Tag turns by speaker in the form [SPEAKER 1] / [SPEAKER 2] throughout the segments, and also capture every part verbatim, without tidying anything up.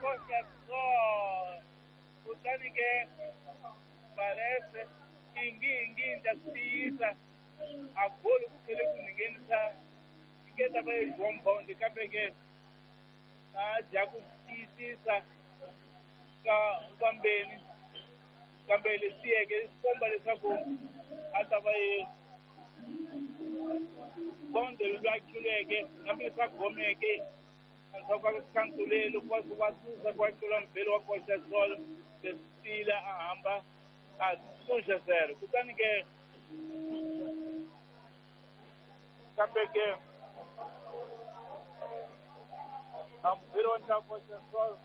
[SPEAKER 1] Costa Sol. Kutani ke parece ingi ndasisa agolo kele kuningenisa ngeta bayi compound kapeke na jaku tisisa ka kambeni kambele sieke komba lesako atabaye bonde lwakileke nambe sagomeke Sokwa kankulelo kwa kuwasusa kwa kila mpelo wa Costa Sol Stila ahamba a suja zero kutani ke kapeke ampelo wa Costa Sol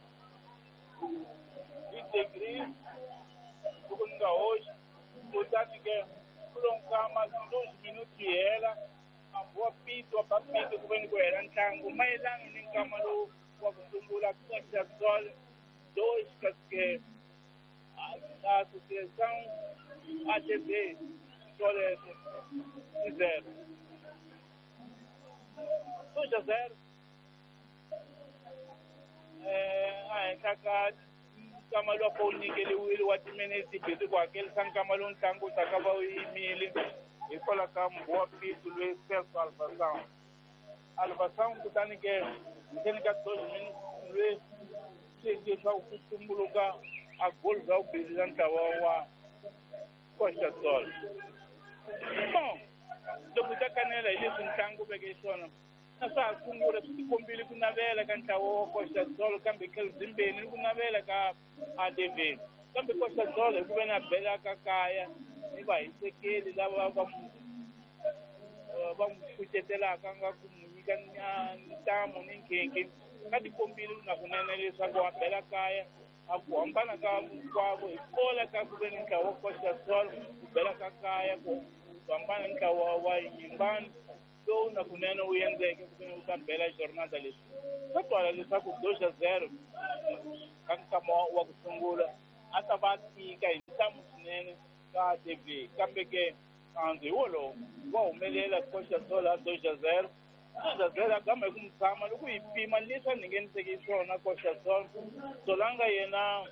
[SPEAKER 1] integris kukunga hoje kutani ke kulonga mais dois minutos e ela a boa pito a papito kubeni kwera ntango mailanga ninkamalo wa kutumbula Costa Sol dois que a associação A T B Solete zero dois a zero é kaka kamalo ko nikele wili watimenezi bitu kwa aquele sankamalo ntango takaba imili ikola kam boa pito lwe peso alfação alfação kutani ke tenika dois minutos lwe que já o kutumbuluka a gol za o presidente wa Costa Sol. Bom, dopo da canela ele um tango peguei sona. Nasa kungura tuti kombili kuna vela kanta wa Costa Sol kambe kel zimbeni kuna vela ka A D V. Kambe Costa Sol kubena bela kakaya ni ba isekeli laba ba ba mfutetela kanga kumunyika ntamo ninkenke kati kombili na kunenelisa kwa bela kaya akuambana ka kwabo ikola ka kubeni ka wa Costa Sol bela kakaya ko kuambana ka wa wa yimbani do na kunena uyenzeke kubeni ukambela jornada lesi kwatwala leswaku dois a zero kankama wa kusungula atabatika intamo swinene ka T V kambe ke anzi wolo wa humelela Costa Sol a dois a zero dois a zero agama kumtama loko ipima lisa ningeniseke isona Costa Sol solanga yena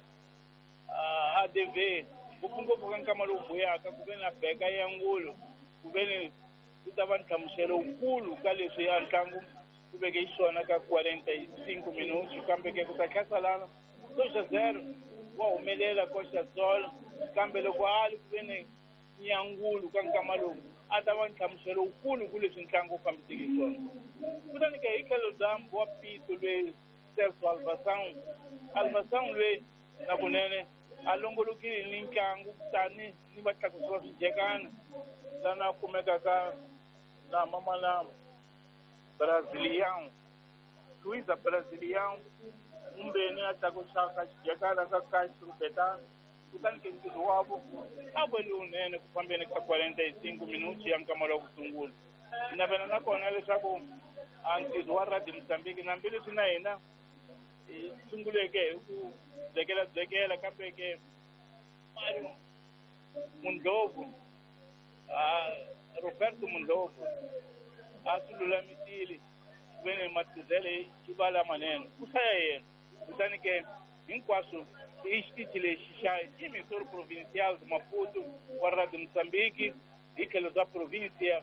[SPEAKER 1] A D V ukungopho kankama lovuya ka kubeni abheka yangulo kubeni kutava nthlamuselo ukulu ka leswi ya ntlangu ku veke xiswona ka quarenta e cinco minutos kambe ke ku ta hlasalana dois a zero wa humelela Costa Sol kambe loko a li ku veni nyangulu ka nkama lowu a ta va nthlamuselo ukulu ku leswi ntlangu wu fambiseke xiswona kutani ke hi tlhelo dyambu wa pito lweyi Celso Alvação Alvação lweyi na kunene a longolokile ni ntlangu tani ni vatlakusiwa swijekana lana kumekaka na mamana Brasilião Luísa Brasilião umbeni atakushaka xijekana ka Castro Betano kutani ke ntirho wavo a veli unene ku fambeni ka quarenta e cinco minutos ya nkamalo wa kusungula navela nakona leswaku a ntirho wa Radio Mozambique nambileswi na hina hi sunguleke hi ku dzekela dzekela kambe ke Mário Mundlovu a Roberto Mundlovu a swi lulamisile veni matizele xivala manene ku hlaya yena kutani ke hinkwaswo i xitichi lexi xa emissor provincial de Maputo wa Radio Mozambique hi tlhelo bya provincia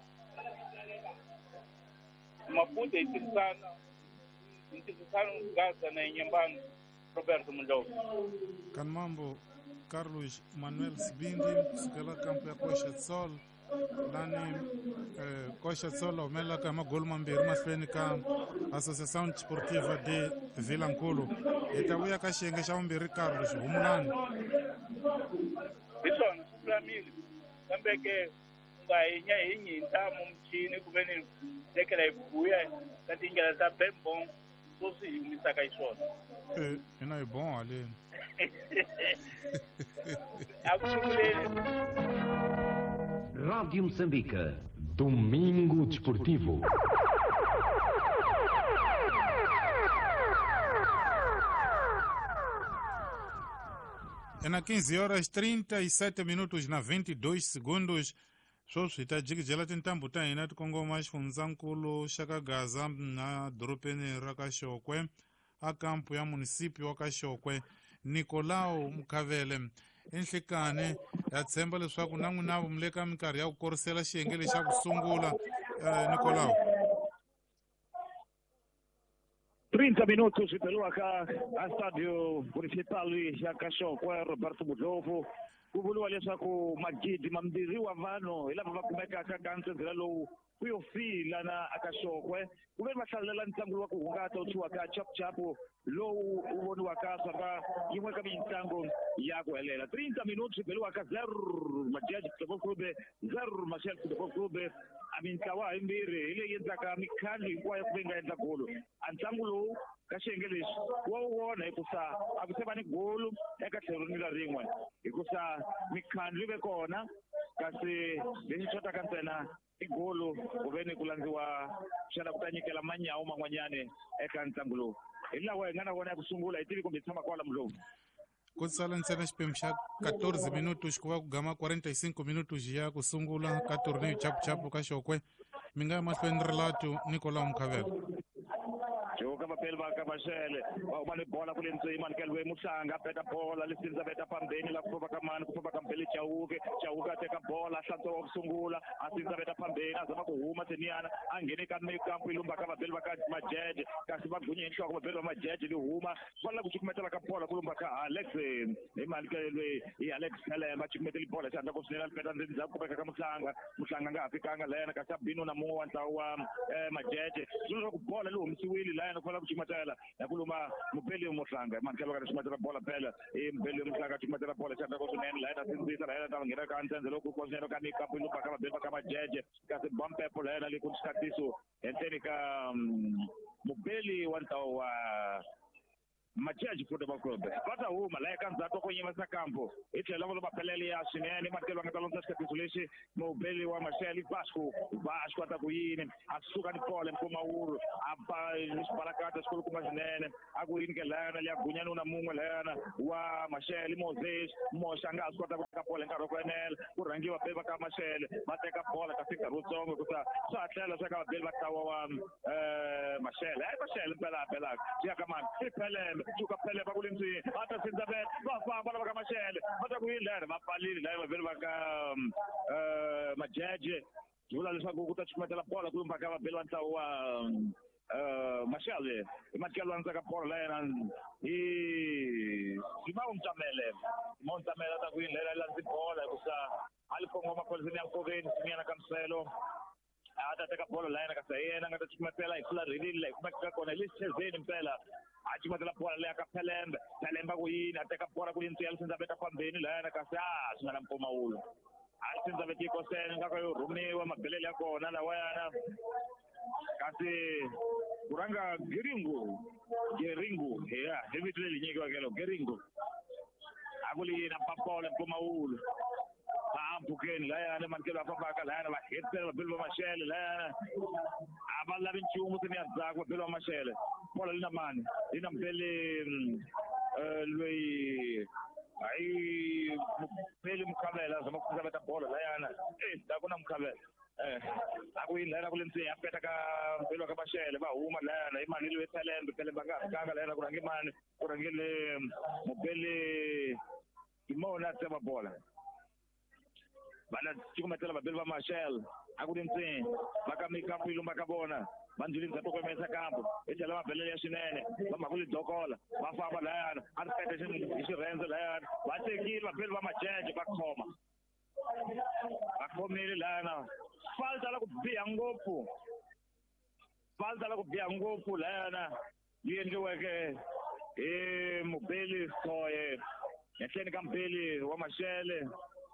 [SPEAKER 1] Maputo hi tirhisana hi tirhisana Gaza na Inhambane Roberto Mundlovu
[SPEAKER 2] Kanmambo Carlos Manuel Sibindi kusukela kampu ya Costa Sol lani eh, Costa Sol humela ka magolo mambirhi mahlweni ka Associação Desportiva de Vilankulu hi ta vuya ka xiyenge xa vumbirhi Carlos humulani
[SPEAKER 1] hi swona swi lulamile kambe ke nga hinya hi nyintamo muchini ku veni tekela hi vuya ka tindlela ta bembom so swi hi humisaka hi swona
[SPEAKER 2] eh hina hi bon haleni
[SPEAKER 1] a ku sunguleni
[SPEAKER 3] Rádio Moçambique, Domingo Desportivo.
[SPEAKER 2] É na quinze horas trinta e sete minutos na vinte e dois segundos. Sweswi hi ta jikijela tintambu ta hina tikongoma xifundzankulu xa ka Gaza na doropeni ra ka Xokwe a kampu ya munisipio wa Kaxokwe Nicolau Mkhavele enhlekani ya tshemba leswaku na n'wina vumile ka minkarhi ya ku korisela xiyenge lexa ku sungula. uh, Nicolau.
[SPEAKER 4] trinta minutos pelo acá a estádio municipal ya Kaxokwe Roberto Budhovo ku vuriwa leswaku magidi mambirhi wa vanhu hi lava va kumekaka ka ntsindza lowu ku yo fila na Kaxokwe ku ve va hlalela ntlangu wa ku hungata wu thyiwaka chap chap lowu wu voniwaka swa yin'we ka mitlangu ya ku helela. trinta minutos pelo acá zero Majaji Football Club zero Mashel Football Club a mitlawa himbirhi hi leyi endlaka mikhandlo hinkwayo ku ve nga endla golo a ntlangu lowu ka xiyenge lexi wa wu vona hikusa a ku se va ni golo eka tlhelo rin'we rin'we hikusa mikhandlo yi ve kona kasi lexi xotaka ntsena i golo ku ve ni ku landziwa xana ku ta nyikela manyawu man'wanyani eka ntlangu lowu. Hi lawa hi nga na vona ya ku sungula hi tivi kumbe hi tshama kwala Mdlovu.
[SPEAKER 2] Ku tsala ntsena xiphemu xa catorze minutos ku va ku gama quarenta e cinco minutos ya ku sungula ka torneio chapuchapu ka Xokwe. Mi nga ya mahlweni Relato Nicolau Mkhavele.
[SPEAKER 4] Joka vapeli va ka Mashele va huma ni bola kule ndzima nikelwe Muhlanga beta bola lisindza beta phambeni la ku ka mani ku ka Mbele Chauke Chauke teka bola hlantswa wa kusungula a sindza beta phambeni azama ku huma teniyana a nghene ka mekampu ilumba ka vapeli va ka Majeje kasi va gunye enhloko vapeli va Majeje li huma bola ku chukumetela ka bola kulumba ka Alex hi mani kelwe hi Alex Khalema chukumetela bola xandla ku sinela beta ndzindza ku beka ka Muhlanga Muhlanga nga fikanga lena kasi abino na mo wa ntlawa eh Majeje swo ku bola lo humisiwile na ku fana ku chimatela ya kuluma Mupeli Muhlanga mankelo ka chimatela bola phela e Mupeli Muhlanga chimatela bola xandla ku swinene la na tindzisa la na ngena ka ntsendze loko ku konzero ka mikampu lu baka ba ka Majeje kasi bombe pola na le ku skatiso enteni ka Mupeli wa ntlawa Majaji Football Club bata huma la eka ndzhaku ku yima sa kampo i tlhela va bapheleli ya swinene matkelo nga talonta xikatiso lexi Mobeli wa Mashele Vasco Vasco ata ku yini a suka ni pole Mpumawulu a ba xipalakata xikulu kuma swinene a ku yini ke lana ya gunyana na mun'we lana wa Mashele Moses Moshanga a swi kota ku teka pole nkarhi ku enela ku rhangiwa beli va ka Mashele va teka bola kasi nkarhi wutsongo kusa swa tlhela swa ka vabeli va tawa wa eh Mashele ai Mashele mpela mpela ya ka mani iphelele Chuka pele ba kulinzi ata sinza be ba fa bala ba ka Mashele ata ku yilera ba palile la ba vele ba ka eh Majeje jula leswaku ku ta chimatela bola ku mba ka ba bela ntlawa wa eh Mashele imatkelo anza ka bola la yena i Simao Mtamele Montamele ata ku yilera la bola kusa alipongo mapolisi ya Koveni simiana kamselo ata teka bola la yena ka sayena ngata chimatela ifula rilile kumeka kona lisezeni mpela achimatela bola le ka Phelembe Phelembe ku yini ateka bola ku yintsela sinza beta phambeni la yana kasi ah singana Mpumawulu a sinza beti ko sene ngaka yo rumiwa mabelele yakona la wayana kasi kuranga Geringu Geringu yeah David le linyikiwa kelo Geringu akuli na papola Mpumawulu Ampukeni la yana mankelo afaka la yana ba hetela bilbo Mashele la yana aballa binchumu tini azakwa bilbo Mashele bola lina mani lina Mbele eh lui ai Mbele Mkhavela zama kuza beta bola la yana eh dakuna Mkhavela eh akuyila la kulenze yapeta ka Mbele ka Mashele ba huma la yana imani le Phelembe Phelembe ka kanga la yana kurangi mani kurangile Mbele imona tsema bola bana chikumetela babeli ba Mashele akulinzi bakamikapu ilumba kabona bandulini za toko mesa kampo etela mabelele ya swinene bama kuli dokola va famba la yana a ri pete xirenze la yana va tekile vabeli va Majeje va khoma va khomile la yana falta la ku biha ngopfu falta la ku biha ngopfu la yana yi endliweke hi Mupeli Soye etlheni ka Mbele wa Mashele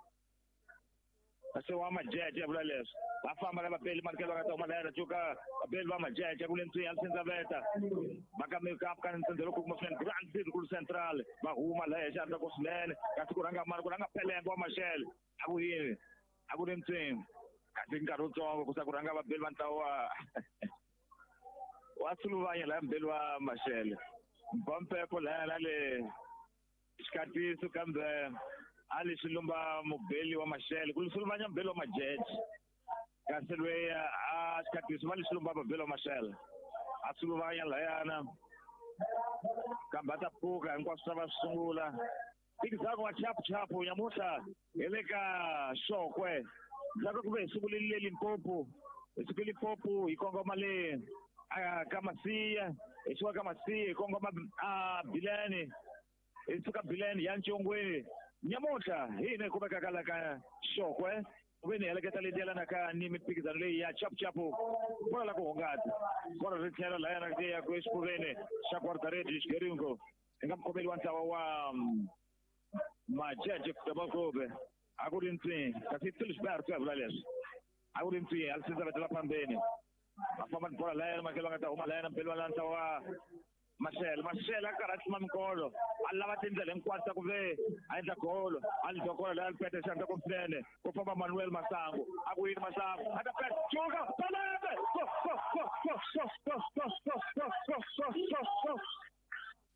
[SPEAKER 4] kasi wa Majeje vula leswi va famba la vapeli manikelo ka toma la yana chuka vapeli va Majeje ku lentswi ya sinza beta va ka makeup ka ntsindze loko kuma swinene grand circle central va huma la exa ta ku swinene kasi ku ranga mani ku ranga Phelembe wa Mashele a ku yini a ku lentswi kasi nkarhi wutsongo kusa ku ranga vapeli va ntlawa wa Suluvanya la Mbele wa Mashele Mpompepo la yana le xikatiso kambe ali xilumba Mubeli wa Mashele ku Suluvanya Mbele wa Majeje kasi lweyi a xikatiso va li xilumba Mubeli wa Mashele a Suluvanya la yana kambe ta pfuka hinkwaswo swa va sungula phikizano wa chapu chapu nyamuhla hi le ka Xokwe ndzhaku ku ve hi sungulile Limpopo hi sukile Limpopo hi kongoma le ka Masiya hi suka ka Masiya hi kongoma a Bileni hi suka Bileni ya Ncongweni nyamuhla hina hi kumekaka la ka Xokwe ku ve ni heleketa le yelana ka ni miphikizano leyi ya chapu chapu bola la ku hungata bola ri tlhela la yana ya ku exipuveni xa Kwartareti Xigeringo hi nga mukhomeli wa ntlawa wa majaji Tabakobe a ku ri ntsi kasi Tilsberg ku vula leswi a ku ri ntsi a sinza vetela phambeni a famba ni bola la yana makelo nga ta huma la yana mpelwa la ntlawa wa Mashele Mashele a karhi a tlima mikolo a lava tindlela hinkwato ta ku ve a endla golo a lidwa golo la lipete xandla ko swinene ku famba Manuel Masangu a ku yini Masangu a ta peta chuka palete